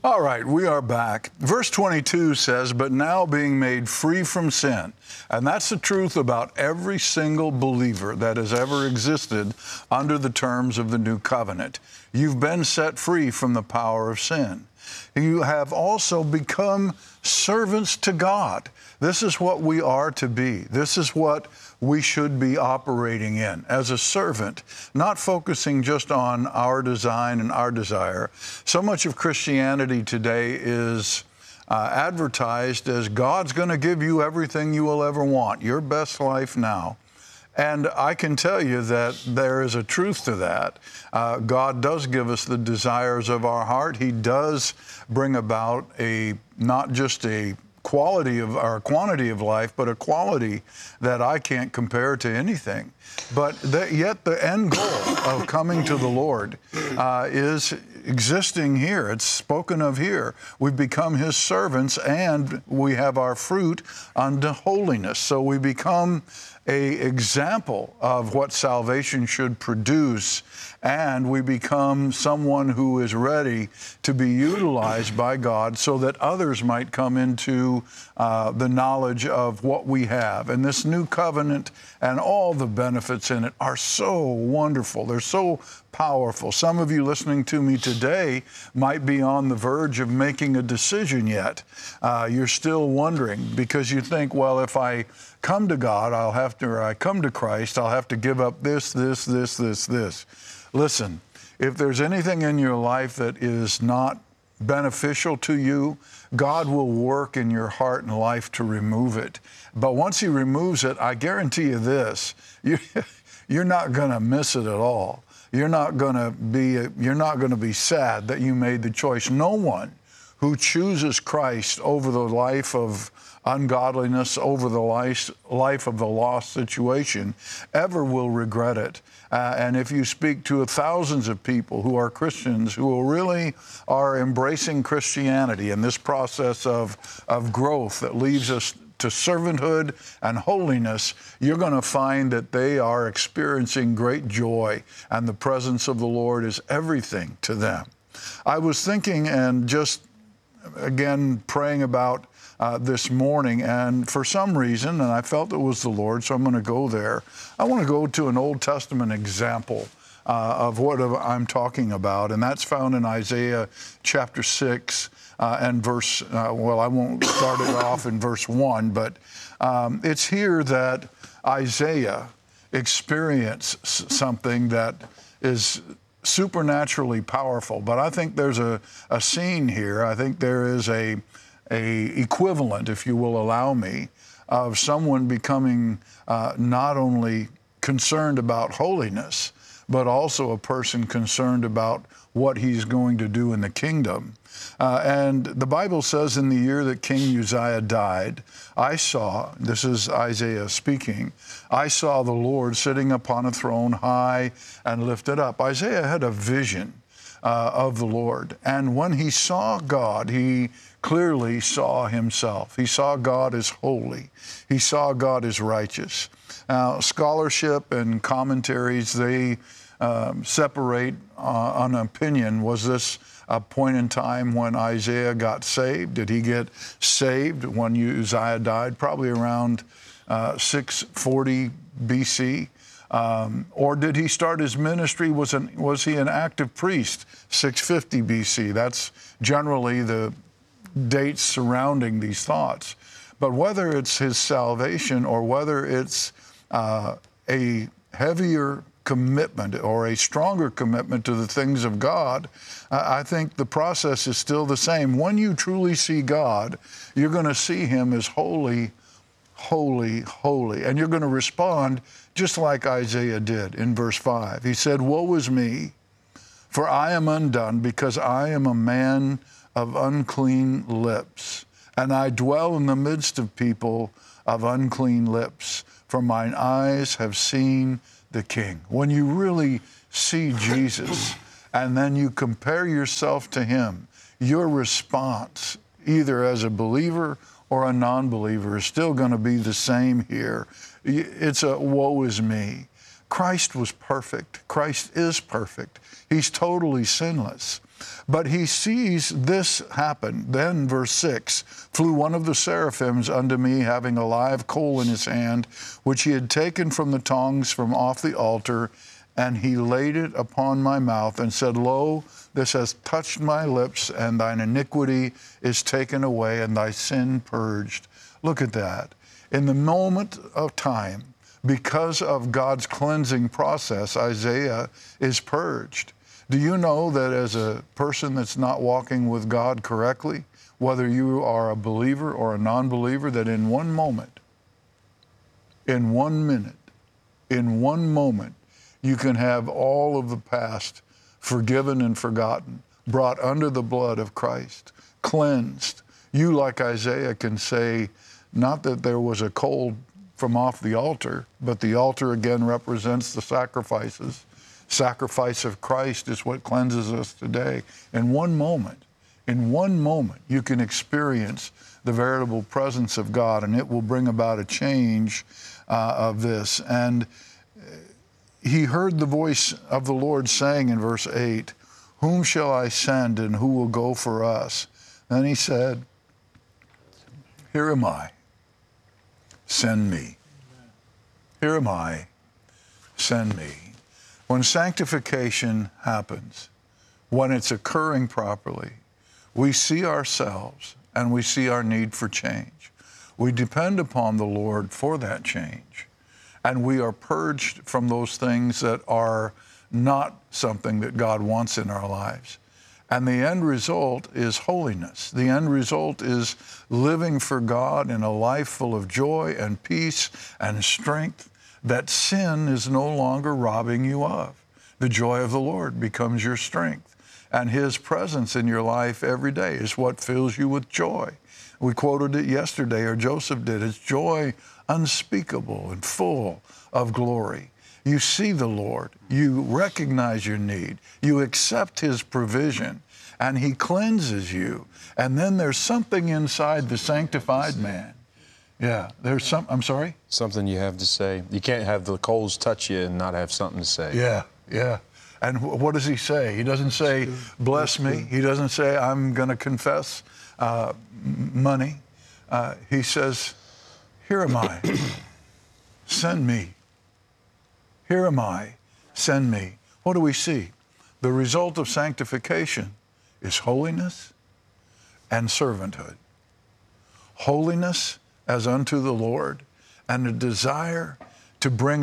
All right, we are back. Verse 22 says, but now being made free from sin. And that's the truth about every single believer that has ever existed under the terms of the new covenant. You've been set free from the power of sin. You have also become servants to God. This is what we are to be. This is what we should be operating in as a servant, not focusing just on our design and our desire. So much of Christianity today is advertised as God's going to give you everything you will ever want, your best life now. And I can tell you that there is a truth to that. God does give us the desires of our heart. He does bring about not just a quality of our quantity of life, but a quality that I can't compare to anything. But yet the end goal of coming to the Lord is existing here. It's spoken of here. We've become His servants, and we have our fruit unto holiness. So we become an example of what salvation should produce, and we become someone who is ready to be utilized by God so that others might come into the knowledge of what we have. And this new covenant and all the benefits in it are so wonderful. They're so powerful. Some of you listening to me today might be on the verge of making a decision yet. You're still wondering because you think, well, if I come to God, or I come to Christ, I'll have to give up this. Listen, if there's anything in your life that is not beneficial to you, God will work in your heart and life to remove it. But once He removes it, I guarantee you this, you're not going to miss it at all. You're not going to be sad that you made the choice. No one who chooses Christ over the life of ungodliness, over the life of the lost situation, ever will regret it. And if you speak to thousands of people who are Christians, who really are embracing Christianity and this process of growth that leads us to servanthood and holiness, you're going to find that they are experiencing great joy, and the presence of the Lord is everything to them. I was thinking and just, again, praying about this morning, and for some reason, and I felt it was the Lord, so I'm going to go there. I want to go to an Old Testament example of what I'm talking about, and that's found in Isaiah chapter 6 and verse, well, I won't start it off in verse 1, but it's here that Isaiah experienced something that is supernaturally powerful. But I think there's a scene here. I think there is a equivalent, if you will allow me, of someone becoming not only concerned about holiness, but also a person concerned about what he's going to do in the kingdom. And the Bible says in the year that King Uzziah died, I saw, this is Isaiah speaking, I saw the Lord sitting upon a throne high and lifted up. Isaiah had a vision of the Lord. And when he saw God, he clearly saw himself. He saw God as holy. He saw God as righteous. Now, scholarship and commentaries, they separate on opinion. Was this a point in time when Isaiah got saved? Did he get saved when Uzziah died? Probably around 640 BC. Or did he start his ministry? Was he an active priest? 650 BC. That's generally the dates surrounding these thoughts. But whether it's his salvation or whether it's a heavier commitment or a stronger commitment to the things of God, I think the process is still the same. When you truly see God, you're going to see Him as holy, holy, holy. And you're going to respond just like Isaiah did in verse 5. He said, "Woe is me, for I am undone, because I am a man of unclean lips, and I dwell in the midst of people of unclean lips, for mine eyes have seen the King." When you really see Jesus and then you compare yourself to Him, your response, either as a believer or a non-believer, is still going to be the same here. It's a woe is me. Christ was perfect. Christ is perfect. He's totally sinless. But he sees this happen. Then, verse 6, flew one of the seraphims unto me, having a live coal in his hand, which he had taken from the tongs from off the altar, and he laid it upon my mouth, and said, Lo, this has touched my lips, and thine iniquity is taken away, and thy sin purged. Look at that. In the moment of time, because of God's cleansing process, Isaiah is purged. Do you know that as a person that's not walking with God correctly, whether you are a believer or a non-believer, that in one moment, in 1 minute, in one moment, you can have all of the past forgiven and forgotten, brought under the blood of Christ, cleansed. You, like Isaiah, can say, not that there was a coal from off the altar, but the altar again represents the sacrifices. Sacrifice of Christ is what cleanses us today. In one moment, you can experience the veritable presence of God, and it will bring about a change of this. And he heard the voice of the Lord saying in verse 8, whom shall I send, and who will go for us? Then he said, here am I. Send me. Here am I. Send me. When sanctification happens, when it's occurring properly, we see ourselves and we see our need for change. We depend upon the Lord for that change. And we are purged from those things that are not something that God wants in our lives. And the end result is holiness. The end result is living for God in a life full of joy and peace and strength that sin is no longer robbing you of. The joy of the Lord becomes your strength. And His presence in your life every day is what fills you with joy. We quoted it yesterday, or Joseph did. It's joy unspeakable and full of glory. You see the Lord, you recognize your need, you accept His provision, and He cleanses you. And then there's something inside the sanctified man. Yeah, there's some, I'm sorry? Something you have to say. You can't have the coals touch you and not have something to say. Yeah, yeah. And what does he say? He doesn't say, bless me. He doesn't say, I'm going to confess money. He says, here am I. Send me. Here am I. Send me. What do we see? The result of sanctification is holiness and servanthood. Holiness as unto the Lord, and a desire to bring